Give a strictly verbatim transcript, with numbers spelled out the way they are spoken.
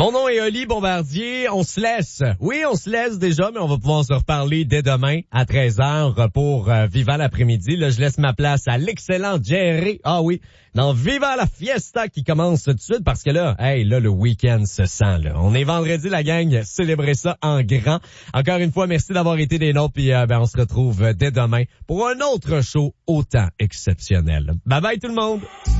Mon nom est Oli Bombardier. On se laisse. Oui, on se laisse déjà, mais on va pouvoir se reparler dès demain à treize heures pour euh, Vivant l'après-midi. Là, je laisse ma place à l'excellent Jerry. Ah oui, dans Vivant la Fiesta qui commence tout de suite parce que là, hey, là, le week-end se sent, là. On est vendredi, la gang. Célébrez ça en grand. Encore une fois, merci d'avoir été des nôtres. Puis, euh, ben, on se retrouve dès demain pour un autre show autant exceptionnel. Bye bye tout le monde.